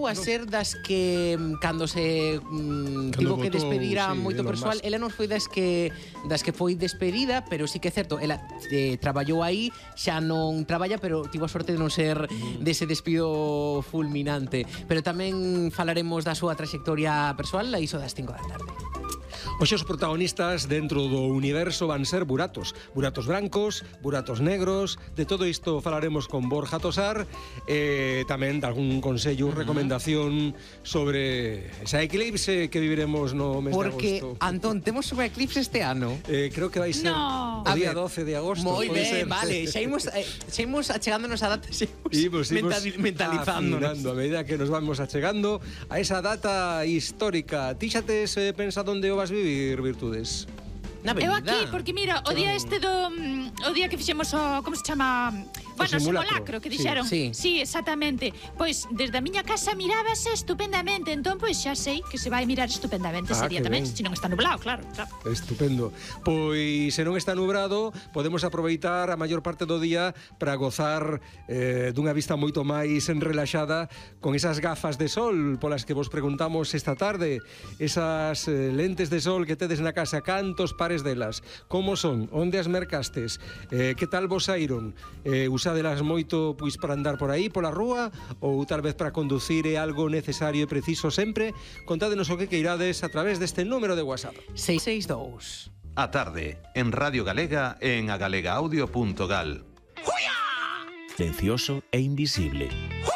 chegou a ser das que cando se tivo que despedir a moito persoal, ela non foi das que foi despedida, pero sí que é certo, ela traballou aí, xa non traballa, pero tivo a sorte de non ser dese despido fulminante. Pero tamén falaremos da súa trayectoria persoal a iso das 5 da tarde. Hoxe os protagonistas dentro do universo van ser buratos brancos, buratos negros. De todo isto falaremos con Borja Tosar, tamén de algún consello, recomendación sobre esa eclipse que viviremos no mes de agosto. Porque, Antón, temos unha eclipse este ano. Creo que vai ser o día 12 de agosto. Moi ben, vale, xa imos achegándonos a data, xa imos mentalizándonos. A medida que nos vamos achegando a esa data histórica. Ti xa tes pensado onde o vas vivir, Virtudes? Eu aquí, porque mira, o día este o día que fixemos o, como se chama? Bueno, o simulacro que dixeron. Sí, exactamente. Pois desde a miña casa mirábase estupendamente, entón pois xa sei que se vai mirar estupendamente ese día tamén, se non está nublado, claro. Estupendo. Pois se non está nublado, podemos aproveitar a maior parte do día para gozar dunha vista moito máis relaxada con esas gafas de sol polas que vos preguntamos esta tarde, esas lentes de sol que tedes na casa, cantos pares delas, como son, onde as mercastes, que tal vos saíron, usádelas moito pois para andar por aí, pola rúa, ou tal vez para conducir é algo necesario e preciso sempre? Contádenos o que queirades a través deste número de WhatsApp. 662. A tarde, en Radio Galega, en agalegaudio.gal. Silencioso e invisible.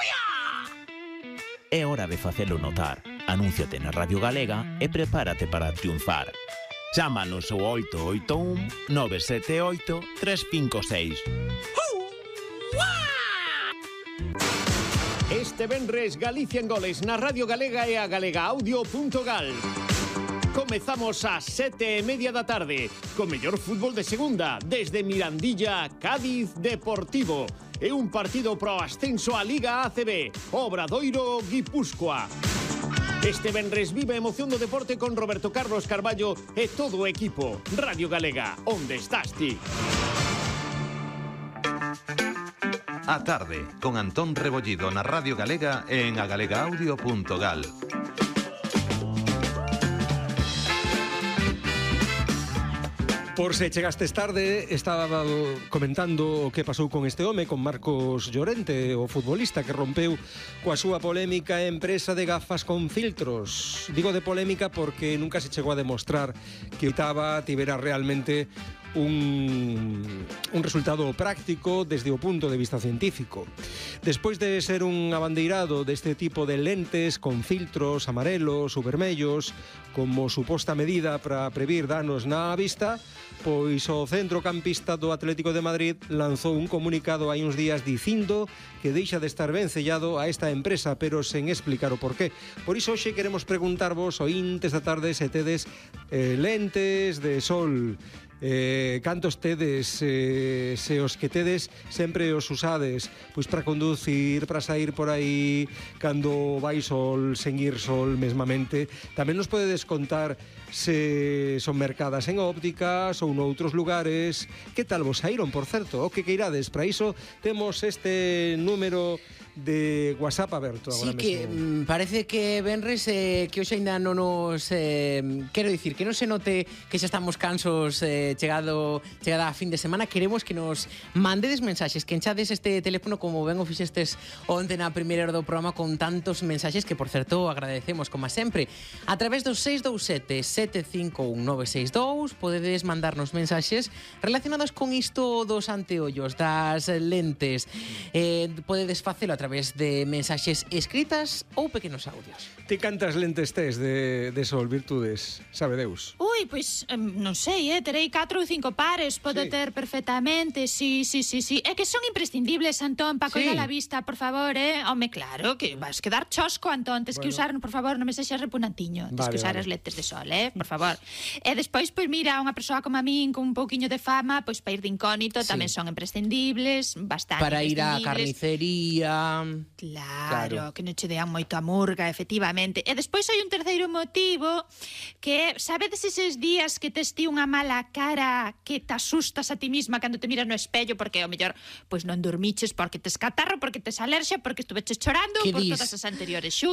É hora de facelo notar. Anúnciate na Radio Galega e prepárate para triunfar. Chámanos ao 881 978 356. Este venres Galicia en goles na Radio Galega e a galegaudio.gal. Comezamos ás 7:30 da tarde co mellor fútbol de segunda desde Mirandilla, Cádiz Deportivo e un partido pro ascenso á Liga ACB, Obradoiro Guipúzcoa. Este venres vive a emoción do deporte con Roberto Carlos Carballo e todo o equipo. Radio Galega, onde estás ti? A tarde, con Antón Rebollido na Radio Galega e en agalegaudio.gal. Por se chegastes tarde, estaba comentando o que pasou con este home, con Marcos Llorente, o futbolista que rompeu coa súa polémica empresa de gafas con filtros. Digo de polémica porque nunca se chegou a demostrar que tivera realmente un resultado práctico desde o punto de vista científico. Despois de ser un abandeirado deste tipo de lentes con filtros amarelos ou vermellos como suposta medida para previr danos na vista, pois o centrocampista do Atlético de Madrid lanzou un comunicado hai uns días dicindo que deixa de estar vencellado a esta empresa, pero sen explicar o porqué. Por iso hoxe queremos preguntarvos, ointes da tarde, se tedes lentes de sol. Cantos tedes, se os que tedes sempre os usades pois para conducir, para sair por aí cando vai sol, sen ir sol mesmamente. Tamén nos podedes contar se son mercadas en ópticas ou noutros lugares. Que tal vos saíron, por certo? O que queirades? Para iso temos este número de WhatsApp aberto agora mesmo. Sí, que parece que venres que hoxe ainda non nos quero dicir, que non se note que xa estamos cansos chegada a fin de semana. Queremos que nos mandedes mensaxes, que enchades este teléfono como ben o fixestes onte na primeira hora do programa con tantos mensaxes que, por certo, agradecemos como sempre. A través do 627 751 962 podedes mandarnos mensaxes relacionados con isto dos anteollos, das lentes. Podedes facelo a través de mensaxes escritas ou pequenos audios. Ti cantas lentes tes de sol, Virtudes? Sabe Deus? Ui, pois non sei, terei 4 ou 5 pares, podo ter perfectamente, sí. É que son imprescindibles, Antón, para coidar a vista, por favor, Home, claro, que vas quedar chosco, Antón, tes que usar, por favor, non me sexas repugnantiño, tes que usar as lentes de sol, por favor. E despois, pois mira, unha persoa como a min, con un pouquiño de fama, pois para ir de incógnito tamén son imprescindibles, bastante para ir á carnicería. Claro, que non che dean moito a murga, efectivamente. E despois hai un terceiro motivo, que sabedes eses días que tes ti unha mala cara, que te asustas a ti misma cando te miras no espello porque ao mellor pois non dormiches porque tes catarro, porque tes alerxia, porque estuveches chorando por todas as anteriores